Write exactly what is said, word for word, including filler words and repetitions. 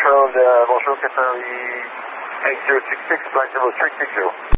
Control, uh, bonjour, Qatar eight zero six six, flight level three six zero.